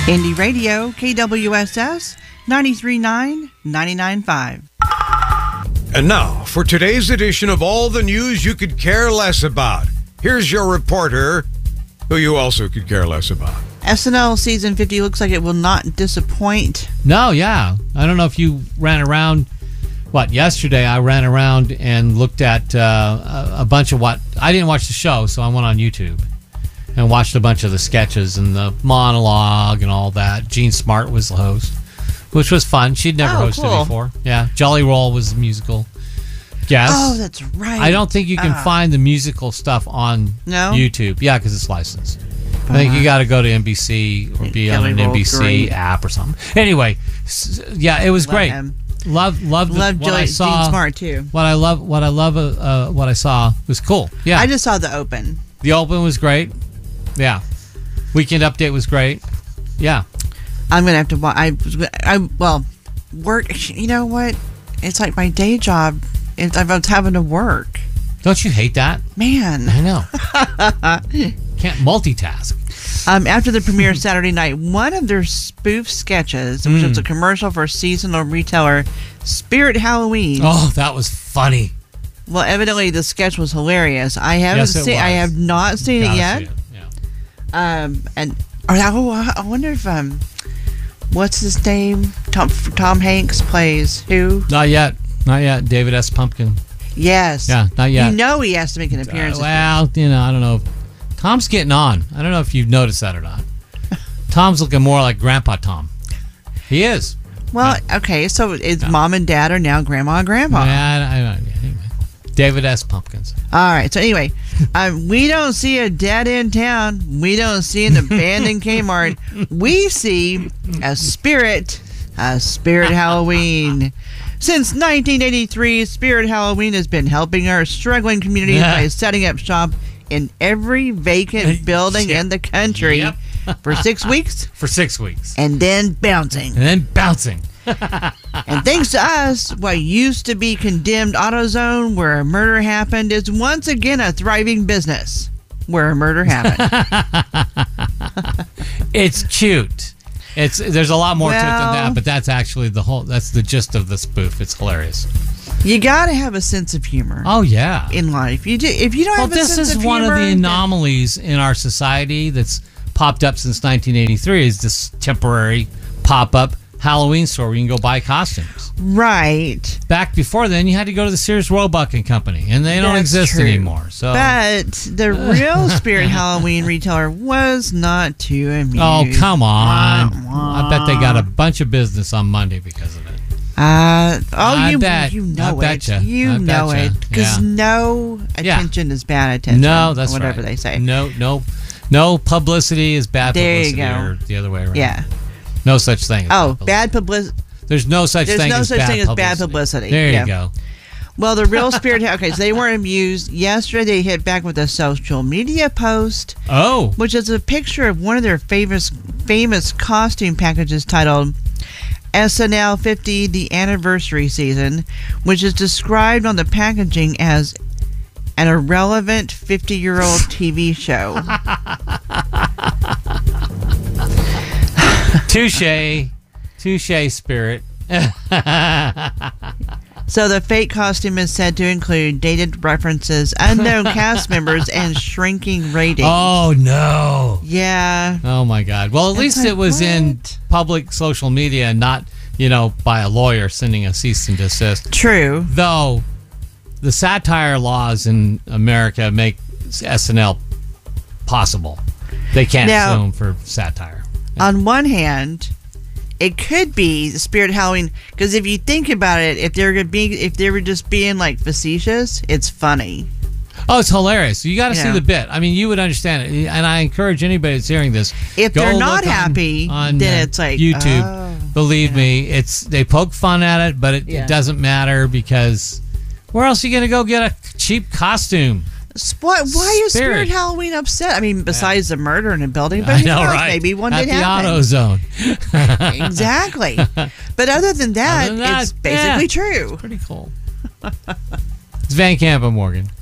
Indie Radio, KWSS, 93.9, 99.5. And now, for today's edition of all the news you could care less about, here's your reporter, who you also could care less about. SNL Season 50 looks like it will not disappoint. No, yeah. I don't know if you ran around, yesterday I ran around and looked at a bunch of what, I didn't watch the show, so I went on YouTube and watched a bunch of the sketches and the monologue and all that. Jean Smart was the host, which was fun. She'd never hosted before. Yeah, Jolly Roll was the musical guest. Oh, that's right. I don't think you can find the musical stuff on YouTube. Yeah, because it's licensed. I think you got to go to NBC or be on an NBC app or something. Anyway, yeah, it was great. Loved what I saw. Jean Smart too. What I saw was cool. Yeah, I just saw the open. The open was great. Yeah, Weekend Update was great. Yeah, I'm gonna have to watch. Work. You know what? It's like my day job. I was having to work. Don't you hate that, man? I know. Can't multitask. After the premiere Saturday night, one of their spoof sketches, which was a commercial for seasonal retailer Spirit Halloween. Oh, that was funny. Well, evidently the sketch was hilarious. I have not seen it yet. I wonder if what's his name? Tom Hanks plays who? Not yet. David S. Pumpkin. Yes. Yeah, not yet. You know he has to make an appearance. I don't know. Tom's getting on. I don't know if you've noticed that or not. Tom's looking more like Grandpa Tom. He is. Well, okay, so it's mom and dad are now grandma and grandpa. Yeah, David S. Pumpkins. All right, so anyway, we don't see a dead end town. We don't see an abandoned Kmart. We see a Spirit Halloween. Since 1983, Spirit Halloween has been helping our struggling community by setting up shop in every vacant building in the country for 6 weeks. For 6 weeks. And then bouncing. And thanks to us, what used to be condemned AutoZone, where a murder happened, is once again a thriving business where a murder happened. It's cute. There's a lot more to it than that, but that's actually that's the gist of the spoof. It's hilarious. You got to have a sense of humor. Oh, yeah. In life. If you don't have a sense of humor... This is one of the anomalies in our society that's popped up since 1983 is this temporary pop-up Halloween store where you can go buy costumes. Right. Back before then, you had to go to the Sears Roebuck and Company, and they don't exist anymore. So, but the real Spirit Halloween retailer was not too amused. Oh, come on. I bet they got a bunch of business on Monday because of it. You know it. Because no attention is bad attention. No, that's whatever right. they say. No publicity is bad publicity. There you go. Or the other way around. Yeah. No such thing. Bad publicity. There's no such thing as bad publicity. There you go. Well, the real Spirit... Okay, so they weren't amused. Yesterday, they hit back with a social media post. Oh. Which is a picture of one of their famous costume packages titled SNL 50, the Anniversary Season, which is described on the packaging as an irrelevant 50-year-old TV show. Touche, Spirit. So the fake costume is said to include dated references, unknown cast members, and shrinking ratings. Oh, no. Yeah. Oh, my God. Well, at least it was in public social media and not, by a lawyer sending a cease and desist. True. Though the satire laws in America make SNL possible. They can't sue them for satire. On one hand, it could be the Spirit Halloween, because if you think about it, if they were just being like facetious, it's funny. Oh, it's hilarious. You got to see the bit. I mean, you would understand it, and I encourage anybody that's hearing this. If they're not happy, then it's like YouTube. Oh, believe me, they poke fun at it, but it doesn't matter because where else are you going to go get a cheap costume? Why is Spirit Halloween upset? I mean, besides the murder in a building, but maybe one did happen. At the AutoZone. Exactly. But other than that, it's basically true. It's pretty cool. It's Van Camp and Morgan.